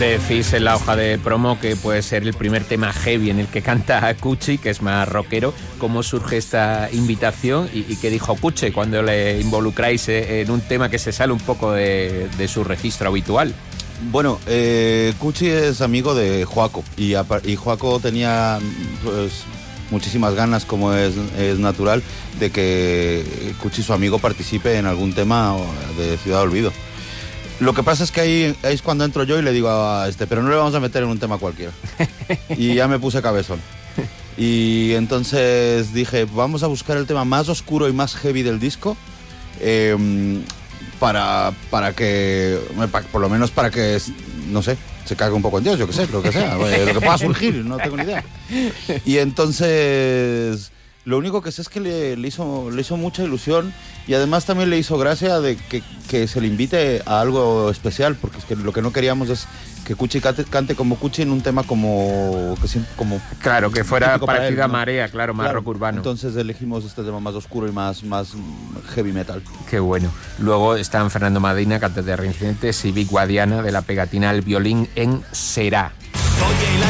Decís en la hoja de promo que puede ser el primer tema heavy en el que canta Cuchi, que es más rockero. ¿Cómo surge esta invitación y qué dijo Cuchi cuando le involucráis en un tema que se sale un poco de su registro habitual? Bueno, Cuchi es amigo de Joaco y Joaco tenía pues muchísimas ganas, como es natural, de que Cuchi, su amigo, participe en algún tema de Ciudad Olvido. Lo que pasa es que ahí es cuando entro yo y le digo a pero no le vamos a meter en un tema cualquiera. Y ya me puse cabezón. Y entonces dije, vamos a buscar el tema más oscuro y más heavy del disco, para que, por lo menos para que, no sé, se cague un poco en Dios, yo qué sé, lo que sea, lo que pueda surgir, no tengo ni idea. Y entonces, lo único que sé es que le hizo mucha ilusión y además también le hizo gracia de que se le invite a algo especial, porque es que lo que no queríamos es que Cuchi cante como Cuchi en un tema como claro, que fuera parecido a ¿no? Marea, claro, más rock urbano. Entonces elegimos este tema más oscuro y más heavy metal. Qué bueno. Luego están Fernando Madina, cantante de Reincidentes, y Vic Guadiana, de la pegatina al violín en Será.